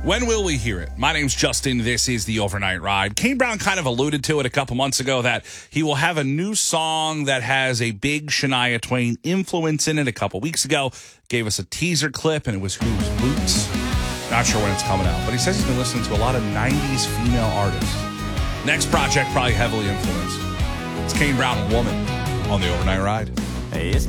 When will we hear it? My name's Justin. This is the Overnight Ride. Kane Brown kind of alluded to it a couple months ago that he will have a new song that has a big Shania Twain influence in it. A couple weeks ago, gave us a teaser clip, and it was Who's Boots. Not sure when it's coming out, but he says he's been listening to a lot of 90s female artists. Next project, probably heavily influenced. It's Kane Brown, Woman, on the Overnight Ride. Hey, it's